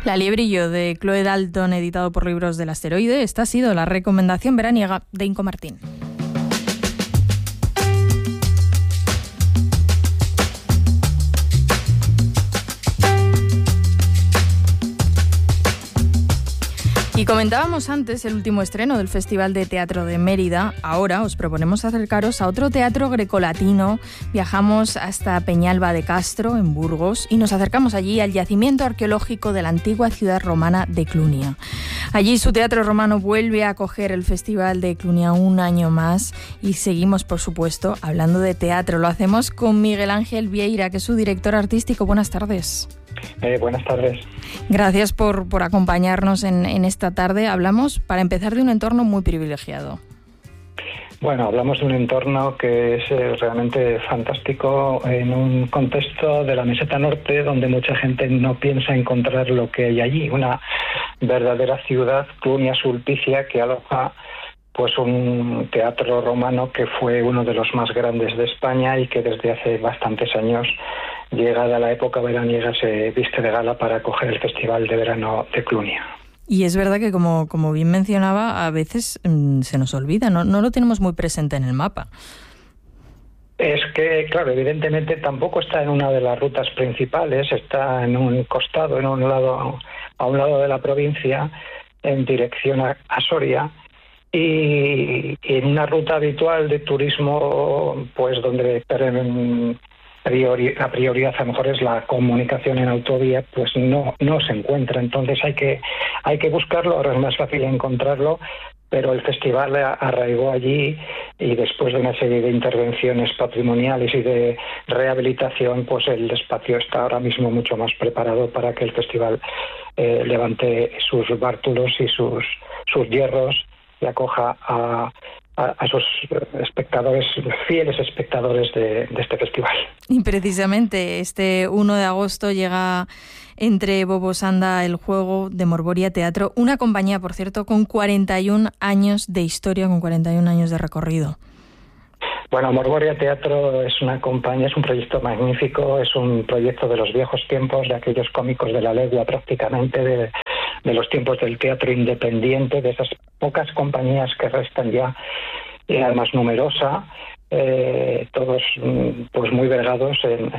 La Liebrillo, de Chloe Dalton, editado por Libros del Asteroide. Esta ha sido la recomendación veraniega de Inco Martín. Y comentábamos antes el último estreno del Festival de Teatro de Mérida. Ahora os proponemos acercaros a otro teatro grecolatino. Viajamos hasta Peñalba de Castro, en Burgos, y nos acercamos allí al yacimiento arqueológico de la antigua ciudad romana de Clunia. Allí su teatro romano vuelve a acoger el Festival de Clunia un año más y seguimos, por supuesto, hablando de teatro. Lo hacemos con Miguel Ángel Vieira, que es su director artístico. Buenas tardes. Buenas tardes. Gracias por acompañarnos en esta tarde. Hablamos, para empezar, de un entorno muy privilegiado. Bueno, hablamos de un entorno que es realmente fantástico en un contexto de la meseta norte donde mucha gente no piensa encontrar lo que hay allí. Una verdadera ciudad, Clunia Sulpicia, que aloja pues un teatro romano que fue uno de los más grandes de España y que desde hace bastantes años, llegada la época veraniega, se viste de gala para acoger el Festival de Verano de Clunia. Y es verdad que, como bien mencionaba, a veces se nos olvida, no lo tenemos muy presente en el mapa. Es que, claro, evidentemente tampoco está en una de las rutas principales, está en un costado, a un lado de la provincia, en dirección a Soria, y en una ruta habitual de turismo, pues donde la prioridad a lo mejor es la comunicación en autovía, pues no se encuentra. Entonces hay que buscarlo. Ahora es más fácil encontrarlo, pero el festival arraigó allí y después de una serie de intervenciones patrimoniales y de rehabilitación, pues el espacio está ahora mismo mucho más preparado para que el festival levante sus bártulos y sus hierros y acoja a sus espectadores, fieles espectadores de este festival. Y precisamente este 1 de agosto llega entre Bobos Anda el juego de Morboria Teatro, una compañía, por cierto, con 41 años de historia, con 41 años de recorrido. Bueno, Morboria Teatro es una compañía, es un proyecto magnífico, es un proyecto de los viejos tiempos, de aquellos cómicos de la legua prácticamente, de los tiempos del teatro independiente, de esas pocas compañías que restan ya, y además numerosa, todos pues muy vergados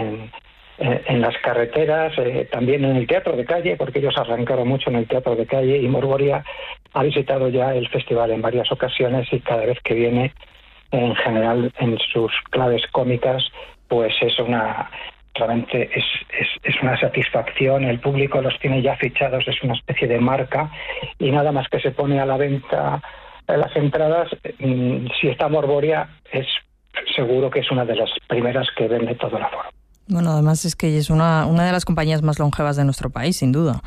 en las carreteras, también en el teatro de calle, porque ellos arrancaron mucho en el teatro de calle, y Morboria ha visitado ya el festival en varias ocasiones y cada vez que viene, en general, en sus claves cómicas, pues realmente es una satisfacción. El público los tiene ya fichados, es una especie de marca, y nada más que se pone a la venta las entradas, si está Morboria, es seguro que es una de las primeras que vende todo el aforo. Bueno, además es que es una de las compañías más longevas de nuestro país, sin duda.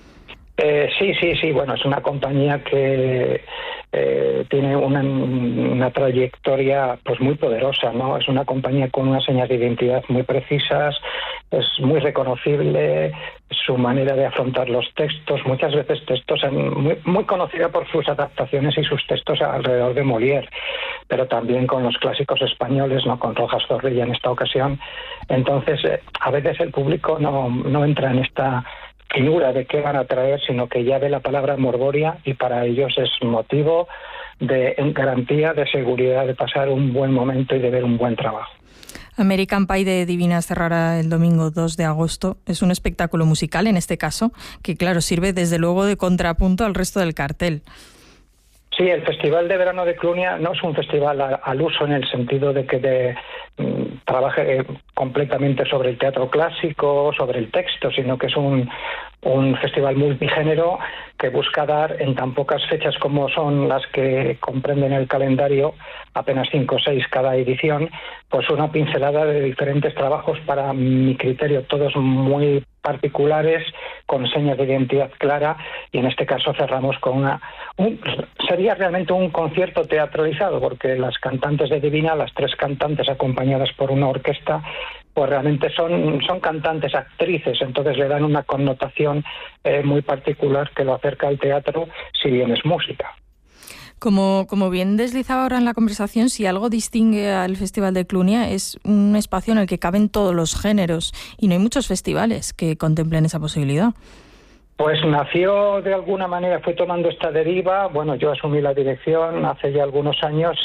Sí. Bueno, es una compañía que tiene una trayectoria pues muy poderosa, ¿no? Es una compañía con unas señas de identidad muy precisas, es muy reconocible su manera de afrontar los textos, muchas veces textos muy conocida por sus adaptaciones y sus textos alrededor de Molière, pero también con los clásicos españoles, ¿no? Con Rojas Zorrilla en esta ocasión. Entonces, a veces el público no entra en esta finura de qué van a traer, sino que ya ve la palabra Morboria y para ellos es motivo de garantía de seguridad, de pasar un buen momento y de ver un buen trabajo. American Pie de Divinas cerrará el domingo 2 de agosto. Es un espectáculo musical, en este caso, que claro, sirve desde luego de contrapunto al resto del cartel. Sí, el Festival de Verano de Clunia no es un festival al uso en el sentido de que trabaje completamente sobre el teatro clásico, sobre el texto, sino que es un festival multigénero que busca dar, en tan pocas fechas como son las que comprenden el calendario, apenas 5 o 6 cada edición, pues una pincelada de diferentes trabajos, para mi criterio todos muy particulares, con señas de identidad clara, y en este caso cerramos con sería realmente un concierto teatralizado, porque las cantantes de Divina, las 3 cantantes acompañadas por una orquesta, pues realmente son cantantes, actrices, entonces le dan una connotación muy particular que lo acerca al teatro, si bien es música. Como bien deslizaba ahora en la conversación, si algo distingue al Festival de Clunia es un espacio en el que caben todos los géneros, y no hay muchos festivales que contemplen esa posibilidad. Pues nació de alguna manera, fue tomando esta deriva. Bueno, yo asumí la dirección hace ya algunos años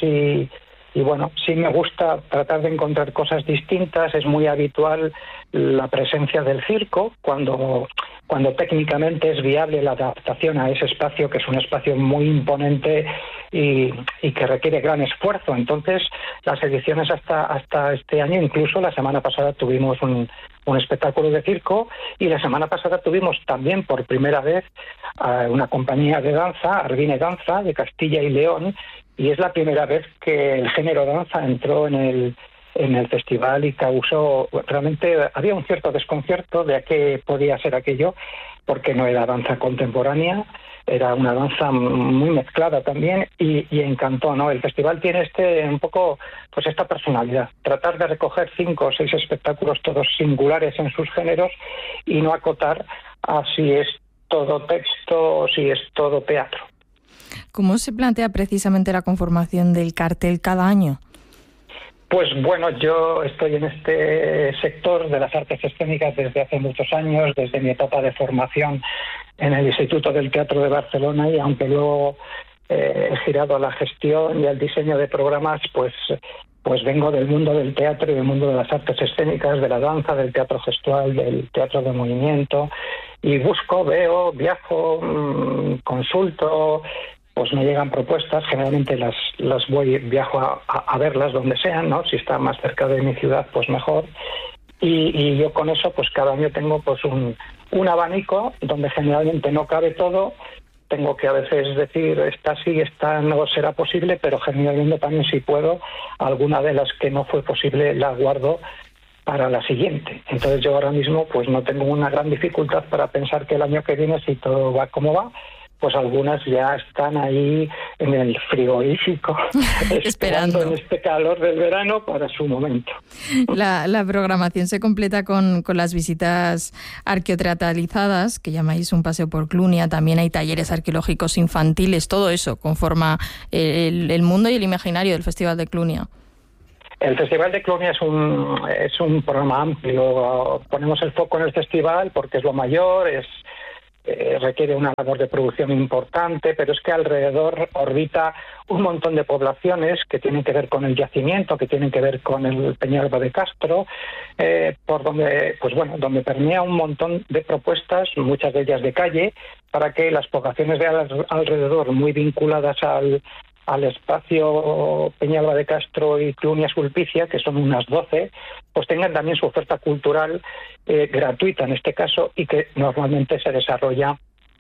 y bueno, sí me gusta tratar de encontrar cosas distintas. Es muy habitual la presencia del circo cuando técnicamente es viable la adaptación a ese espacio, que es un espacio muy imponente y que requiere gran esfuerzo. Entonces, las ediciones hasta este año, incluso la semana pasada tuvimos un espectáculo de circo, y la semana pasada tuvimos también por primera vez una compañía de danza, Ardine Danza, de Castilla y León, y es la primera vez que el género danza entró en el festival y causó, realmente había un cierto desconcierto de a qué podía ser aquello, porque no era danza contemporánea, era una danza muy mezclada también y encantó, ¿no? El festival tiene un poco pues esta personalidad, tratar de recoger 5 o 6 espectáculos todos singulares en sus géneros y no acotar a si es todo texto o si es todo teatro. ¿Cómo se plantea precisamente la conformación del cartel cada año? Pues bueno, yo estoy en este sector de las artes escénicas desde hace muchos años, desde mi etapa de formación en el Instituto del Teatro de Barcelona, y aunque luego he girado a la gestión y al diseño de programas, pues vengo del mundo del teatro y del mundo de las artes escénicas, de la danza, del teatro gestual, del teatro de movimiento, y busco, veo, viajo, consulto. Pues me llegan propuestas, generalmente viajo a verlas donde sean, ¿no? Si está más cerca de mi ciudad, pues mejor. Y yo con eso, pues cada año tengo pues un abanico donde generalmente no cabe todo. Tengo que a veces decir, esta sí, esta no será posible, pero generalmente también si puedo, alguna de las que no fue posible la guardo para la siguiente. Entonces yo ahora mismo pues no tengo una gran dificultad para pensar que el año que viene, si todo va como va, pues algunas ya están ahí en el frigorífico esperando en este calor del verano para su momento. La programación se completa con las visitas arqueoteatralizadas, que llamáis un paseo por Clunia. También hay talleres arqueológicos infantiles. Todo eso conforma el mundo y el imaginario del Festival de Clunia. El Festival de Clunia es un programa amplio. Ponemos el foco en el festival porque es lo mayor, requiere una labor de producción importante, pero es que alrededor orbita un montón de poblaciones que tienen que ver con el yacimiento, que tienen que ver con el Peñalba de Castro, por donde, pues bueno, donde permea un montón de propuestas, muchas de ellas de calle, para que las poblaciones de alrededor, muy vinculadas al espacio Peñalba de Castro y Clunia Sulpicia, que son unas 12, pues tengan también su oferta cultural gratuita en este caso, y que normalmente se desarrolla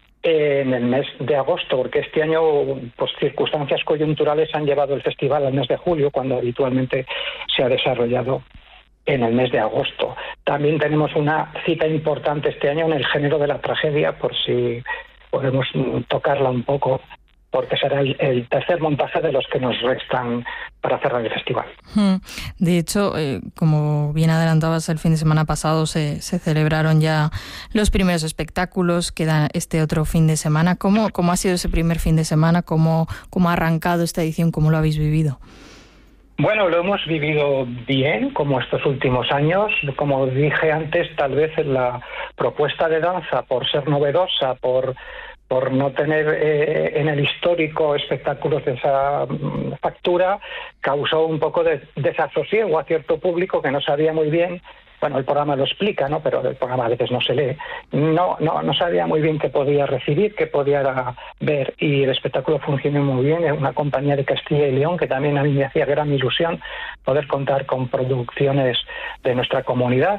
en el mes de agosto, porque este año pues circunstancias coyunturales han llevado el festival al mes de julio, cuando habitualmente se ha desarrollado en el mes de agosto. También tenemos una cita importante este año en el género de la tragedia, por si podemos tocarla un poco, porque será el tercer montaje de los que nos restan para cerrar el festival. De hecho, como bien adelantabas, el fin de semana pasado se celebraron ya los primeros espectáculos. Queda este otro fin de semana. ¿Cómo ha sido ese primer fin de semana? ¿Cómo ha arrancado esta edición? ¿Cómo lo habéis vivido? Bueno, lo hemos vivido bien, como estos últimos años. Como dije antes, tal vez la propuesta de danza, por ser novedosa, por no tener en el histórico espectáculos de esa factura, causó un poco de desasosiego a cierto público que no sabía muy bien. Bueno, el programa lo explica, ¿no? Pero el programa a veces no se lee. No sabía muy bien qué podía recibir, qué podía ver, y el espectáculo funcionó muy bien. Es una compañía de Castilla y León que también a mí me hacía gran ilusión poder contar con producciones de nuestra comunidad,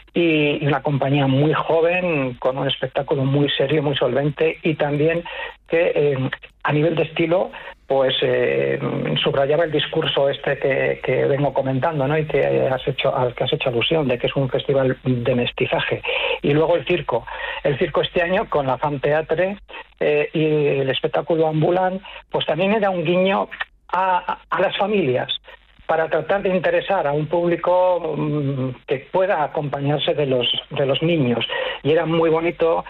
y una compañía muy joven, con un espectáculo muy serio, muy solvente, y también que a nivel de estilo pues subrayaba el discurso que vengo comentando, ¿no? Y al que has hecho alusión, de que es un festival de mestizaje. Y luego el circo este año con la Fan Teatre y el espectáculo ambulant, pues también era un guiño a las familias, para tratar de interesar a un público que pueda acompañarse de los niños. Y era muy bonito,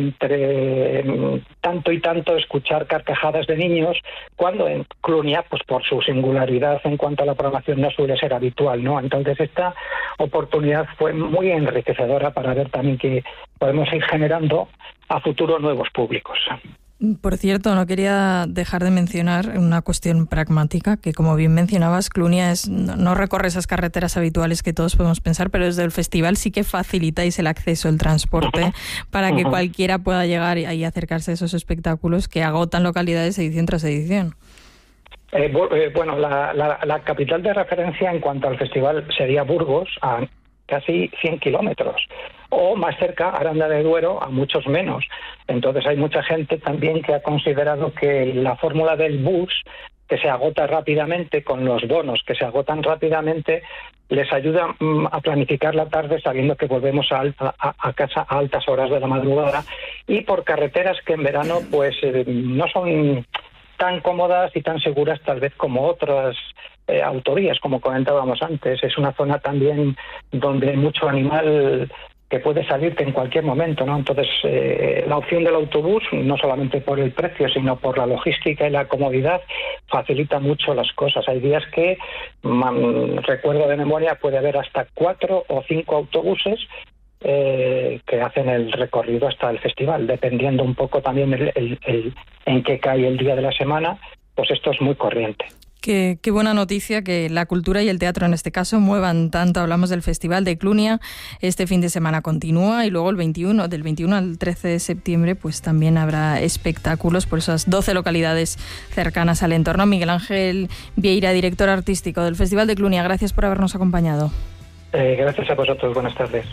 entre tanto y tanto, escuchar carcajadas de niños, cuando en Clunia, pues por su singularidad en cuanto a la programación, no suele ser habitual, ¿no? Entonces esta oportunidad fue muy enriquecedora para ver también que podemos ir generando futuros nuevos públicos. Por cierto, no quería dejar de mencionar una cuestión pragmática, que como bien mencionabas, Clunia no recorre esas carreteras habituales que todos podemos pensar, pero desde el festival sí que facilitáis el acceso, el transporte, para que cualquiera pueda llegar y acercarse a esos espectáculos que agotan localidades edición tras edición. Bueno, la capital de referencia en cuanto al festival sería Burgos, a casi 100 kilómetros. O más cerca, Aranda de Duero, a muchos menos. Entonces hay mucha gente también que ha considerado que la fórmula del bus, que se agota rápidamente, con los bonos que se agotan rápidamente, les ayuda a planificar la tarde sabiendo que volvemos a casa a altas horas de la madrugada, y por carreteras que en verano pues no son tan cómodas y tan seguras tal vez como otras autovías, como comentábamos antes. Es una zona también donde hay mucho animal que puede salirte en cualquier momento, ¿no? Entonces, la opción del autobús, no solamente por el precio, sino por la logística y la comodidad, facilita mucho las cosas. Hay días que, recuerdo de memoria, puede haber hasta 4 o 5 autobuses que hacen el recorrido hasta el festival, dependiendo un poco también en qué cae el día de la semana, pues esto es muy corriente. Qué buena noticia que la cultura y el teatro en este caso muevan tanto. Hablamos del Festival de Clunia, este fin de semana continúa, y luego del 21 al 13 de septiembre pues también habrá espectáculos por esas 12 localidades cercanas al entorno. Miguel Ángel Vieira, director artístico del Festival de Clunia, gracias por habernos acompañado. Gracias a vosotros, buenas tardes.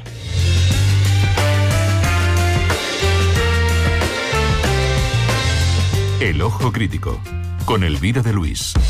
El Ojo Crítico, con Elvira de Luis.